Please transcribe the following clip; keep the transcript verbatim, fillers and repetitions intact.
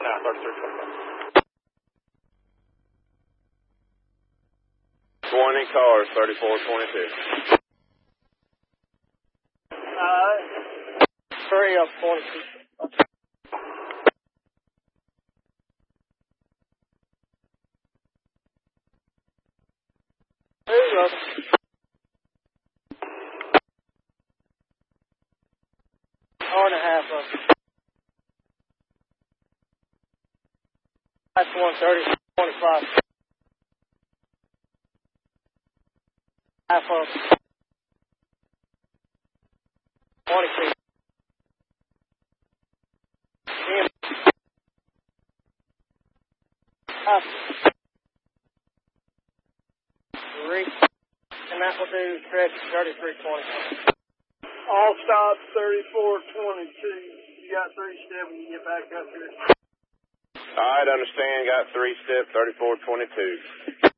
Now, thirty-three twenty-five. twenty cars, thirty-four twenty-two. Alright. Three of twenty-two. There you go. Hour and a half of it. That's one thirty, twenty-five. Half of it. twenty-two. ten. Half. Three. And that will do stretch thirty-three twenty. All stop thirty-four twenty-two. You got three step when you get back up here. All right, understand. Got three step, thirty-four twenty-two.